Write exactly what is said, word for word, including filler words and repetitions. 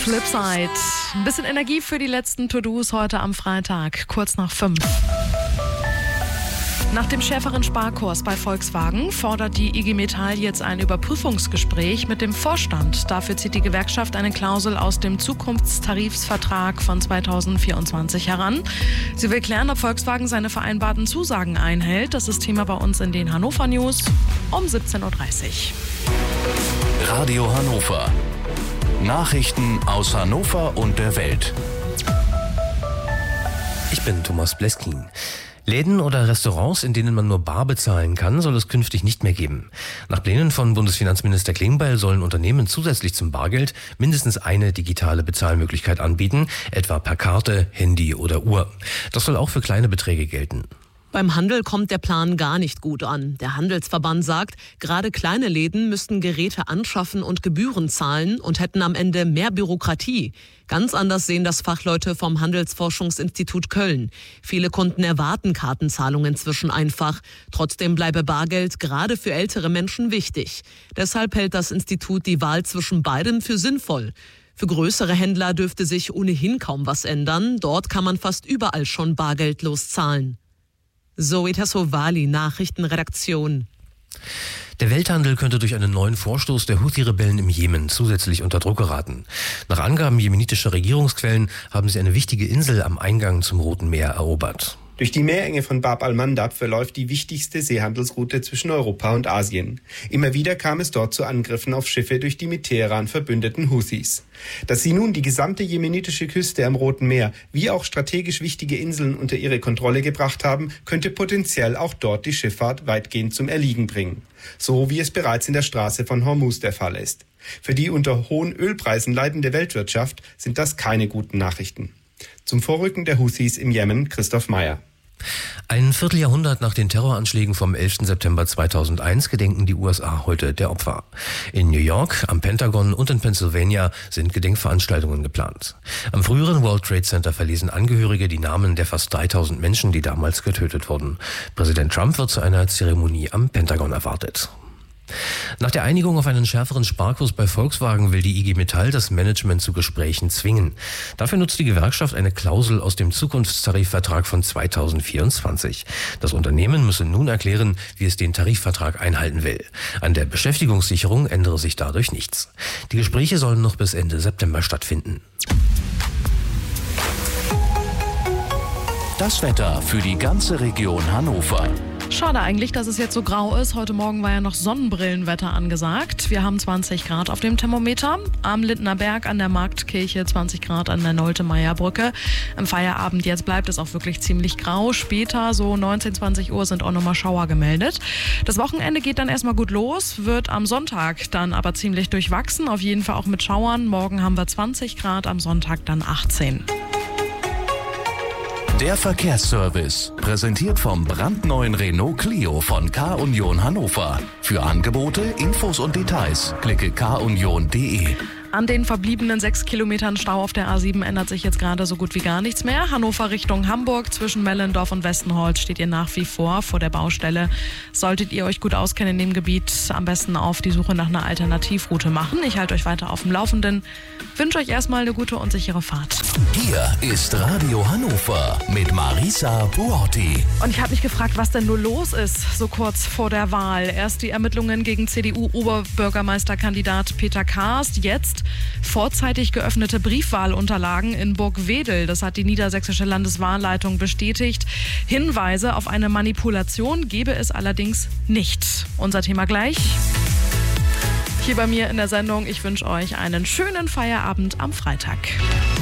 Flipside. Ein bisschen Energie für die letzten To-Dos heute am Freitag, kurz nach fünf. Nach dem schärferen Sparkurs bei Volkswagen fordert die I G Metall jetzt ein Überprüfungsgespräch mit dem Vorstand. Dafür zieht die Gewerkschaft eine Klausel aus dem Zukunftstarifsvertrag von zweitausendvierundzwanzig heran. Sie will klären, ob Volkswagen seine vereinbarten Zusagen einhält. Das ist Thema bei uns in den Hannover News um siebzehn Uhr dreißig. Radio Hannover. Nachrichten aus Hannover und der Welt. Ich bin Thomas Bleskin. Läden oder Restaurants, in denen man nur bar bezahlen kann, soll es künftig nicht mehr geben. Nach Plänen von Bundesfinanzminister Klingbeil sollen Unternehmen zusätzlich zum Bargeld mindestens eine digitale Bezahlmöglichkeit anbieten, etwa per Karte, Handy oder Uhr. Das soll auch für kleine Beträge gelten. Beim Handel kommt der Plan gar nicht gut an. Der Handelsverband sagt, gerade kleine Läden müssten Geräte anschaffen und Gebühren zahlen und hätten am Ende mehr Bürokratie. Ganz anders sehen das Fachleute vom Handelsforschungsinstitut Köln. Viele Kunden erwarten Kartenzahlungen inzwischen einfach. Trotzdem bleibe Bargeld gerade für ältere Menschen wichtig. Deshalb hält das Institut die Wahl zwischen beidem für sinnvoll. Für größere Händler dürfte sich ohnehin kaum was ändern. Dort kann man fast überall schon bargeldlos zahlen. Zoe Tassovali, Nachrichtenredaktion. Der Welthandel könnte durch einen neuen Vorstoß der Houthi-Rebellen im Jemen zusätzlich unter Druck geraten. Nach Angaben jemenitischer Regierungsquellen haben sie eine wichtige Insel am Eingang zum Roten Meer erobert. Durch die Meerenge von Bab al-Mandab verläuft die wichtigste Seehandelsroute zwischen Europa und Asien. Immer wieder kam es dort zu Angriffen auf Schiffe durch die mit Teheran verbündeten Houthis. Dass sie nun die gesamte jemenitische Küste am Roten Meer wie auch strategisch wichtige Inseln unter ihre Kontrolle gebracht haben, könnte potenziell auch dort die Schifffahrt weitgehend zum Erliegen bringen. So wie es bereits in der Straße von Hormuz der Fall ist. Für die unter hohen Ölpreisen leidende Weltwirtschaft sind das keine guten Nachrichten. Zum Vorrücken der Houthis im Jemen, Christoph Meyer. Ein Vierteljahrhundert nach den Terroranschlägen vom elften September zweitausendeins gedenken die U S A heute der Opfer. In New York, am Pentagon und in Pennsylvania sind Gedenkveranstaltungen geplant. Am früheren World Trade Center verlesen Angehörige die Namen der fast dreitausend Menschen, die damals getötet wurden. Präsident Trump wird zu einer Zeremonie am Pentagon erwartet. Nach der Einigung auf einen schärferen Sparkurs bei Volkswagen will die I G Metall das Management zu Gesprächen zwingen. Dafür nutzt die Gewerkschaft eine Klausel aus dem Zukunftstarifvertrag von zweitausendvierundzwanzig. Das Unternehmen müsse nun erklären, wie es den Tarifvertrag einhalten will. An der Beschäftigungssicherung ändere sich dadurch nichts. Die Gespräche sollen noch bis Ende September stattfinden. Das Wetter für die ganze Region Hannover. Schade eigentlich, dass es jetzt so grau ist. Heute Morgen war ja noch Sonnenbrillenwetter angesagt. Wir haben zwanzig Grad auf dem Thermometer. Am Lindner Berg an der Marktkirche, zwanzig Grad an der Nolte-Meyer-Brücke. Im Feierabend jetzt bleibt es auch wirklich ziemlich grau. Später, so neunzehn, zwanzig Uhr, sind auch nochmal Schauer gemeldet. Das Wochenende geht dann erstmal gut los, wird am Sonntag dann aber ziemlich durchwachsen. Auf jeden Fall auch mit Schauern. Morgen haben wir zwanzig Grad, am Sonntag dann achtzehn. Der Verkehrsservice, präsentiert vom brandneuen Renault Clio von K-Union Hannover. Für Angebote, Infos und Details klicke k union punkt d e. An den verbliebenen sechs Kilometern Stau auf der A sieben ändert sich jetzt gerade so gut wie gar nichts mehr. Hannover Richtung Hamburg, zwischen Mellendorf und Westenholz steht ihr nach wie vor vor der Baustelle. Solltet ihr euch gut auskennen in dem Gebiet, am besten auf die Suche nach einer Alternativroute machen. Ich halte euch weiter auf dem Laufenden. Wünsche euch erstmal eine gute und sichere Fahrt. Hier ist Radio Hannover mit Marisa Buotti. Und ich habe mich gefragt, was denn nur los ist, so kurz vor der Wahl. Erst die Ermittlungen gegen C D U-Oberbürgermeisterkandidat Peter Karst, jetzt vorzeitig geöffnete Briefwahlunterlagen in Burgwedel. Das hat die niedersächsische Landeswahlleitung bestätigt. Hinweise auf eine Manipulation gebe es allerdings nicht. Unser Thema gleich hier bei mir in der Sendung. Ich wünsche euch einen schönen Feierabend am Freitag.